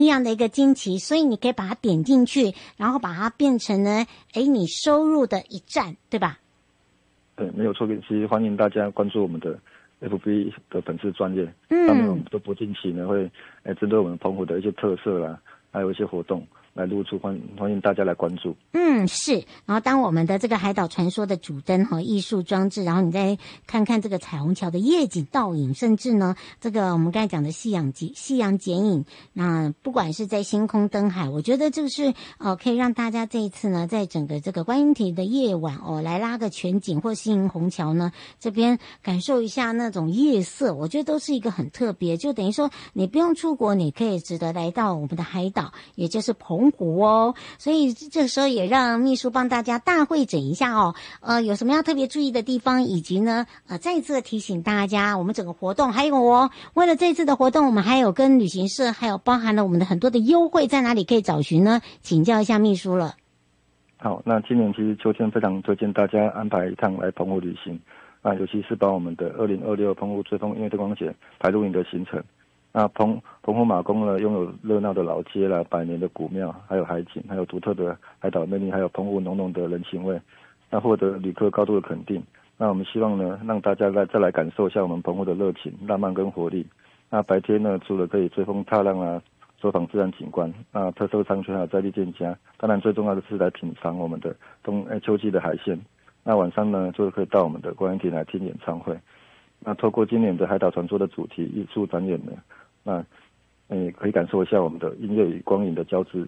一样的一个惊奇，所以你可以把它点进去，然后把它变成呢，你收入的一站，对吧？ 对，没有错。其实欢迎大家关注我们的 FB 的粉丝专页，上面我们都不定期呢会针对我们澎湖的一些特色啦，还有一些活动来露出，欢迎大家来关注。 是。然后当我们的这个海岛传说的主灯艺术装置，然后你再看看这个彩虹桥的夜景倒影，甚至呢这个我们刚才讲的夕阳剪影，那不管是在星空灯海，我觉得这个是可以让大家这一次呢在整个这个观音亭的夜晚来拉个全景，或星虹桥呢这边感受一下那种夜色，我觉得都是一个很特别，就等于说你不用出国，你可以值得来到我们的海岛，也就是澎湖哦。所以这时候也让秘书帮大家大会诊一下有什么要特别注意的地方，以及呢再一次的提醒大家，我们整个活动还有为了这次的活动，我们还有跟旅行社还有包含了我们的很多的优惠，在哪里可以找寻呢？请教一下秘书了。 好，那今年其实秋天非常推荐大家安排一趟来澎湖旅行，尤其是把我们的2026澎湖追风音乐灯光节排入你的行程。那澎湖马公呢，拥有热闹的老街啦、百年的古庙，还有海景，还有独特的海岛魅力，还有澎湖浓浓的人情味，那获得旅客高度的肯定。那我们希望呢，让大家再来感受一下我们澎湖的热情、浪漫跟活力。那白天呢，除了可以追风踏浪啊，走访自然景观，那特色商圈还有在地店家，当然最重要的是来品尝我们的秋季的海鲜。那晚上呢，就可以到我们的观音亭来听演唱会。那透过今年的海岛传说的主题艺术展演呢，那可以感受一下我们的音乐与光影的交织。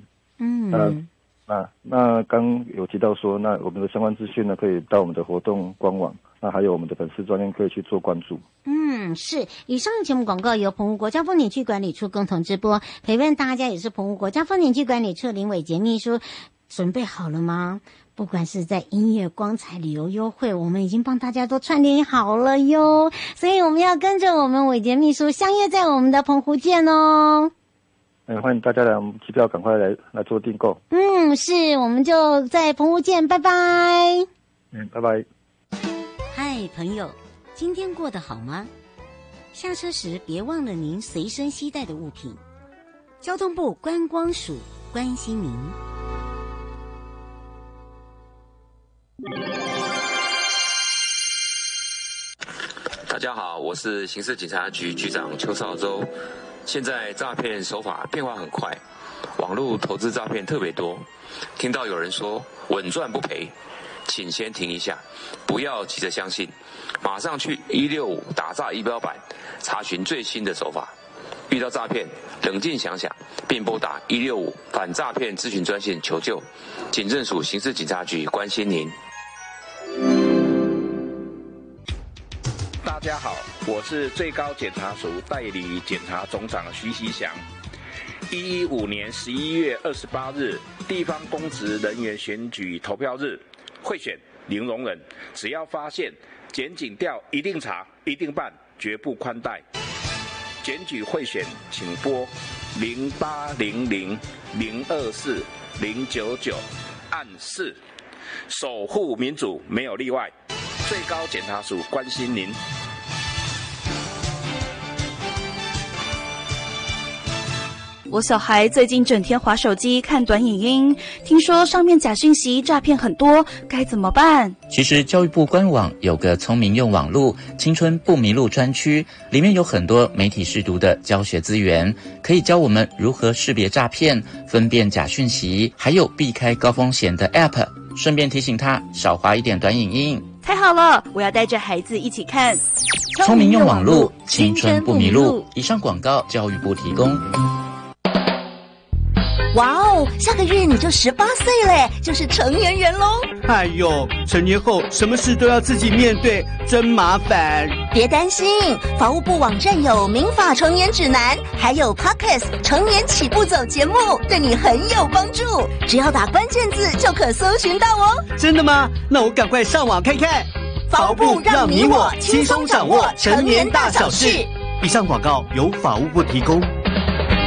那刚有提到说，那我们的相关资讯呢，可以到我们的活动官网，那还有我们的粉丝专页可以去做关注。 是。以上的节目广告由澎湖国家风景区管理处共同直播，陪伴大家也是澎湖国家风景区管理处林伟杰秘书。准备好了吗？不管是在音乐、光彩、旅游优惠，我们已经帮大家都串联好了哟。所以我们要跟着我们伟杰秘书相约在我们的澎湖见哦。 欢迎大家来，我们机票赶快来做订购。 是，我们就在澎湖见，拜拜。 拜拜。 嗨，朋友，今天过得好吗？下车时别忘了您随身携带的物品。交通部观光署关心您。 大家好，我是刑事警察局局长邱少洲。现在诈骗手法变化很快，网络投资诈骗特别多。听到有人说稳赚不赔，请先停一下，不要急着相信，马上去165打诈仪表板查询最新的手法。遇到诈骗，冷静想想，并拨打165反诈骗咨询专线求救。警政署刑事警察局关心您。 大家好，我是最高检察署代理检察总长徐锡祥。115年11月28日，地方公职人员选举投票日，贿选零容忍，只要发现检警调一定查，一定办，绝不宽待。检举贿选，请拨0800-024-099按4，守护民主没有例外。最高检察署关心您。 我小孩最近整天滑手机看短影音，听说上面假讯息诈骗很多，该怎么办？ 其实教育部官网有个聪明用网路青春不迷路专区，里面有很多媒体识读的教学资源，可以教我们如何识别诈骗、分辨假讯息，还有避开高风险的 App， 顺便提醒他少滑一点短影音。 太好了，我要带着孩子一起看。 聪明用网路，青春不迷路。以上广告教育部提供。 哇哦，下个月你就18岁嘞，就是成年人喽。 哎呦，成年后什么事都要自己面对，真麻烦。 别担心，法务部网站有民法成年指南，还有 Podcast 成年起步走节目，对你很有帮助。只要打关键字就可搜寻到哦。 真的吗？那我赶快上网看看。 法务部让你我轻松掌握成年大小事。 以上广告由法务部提供。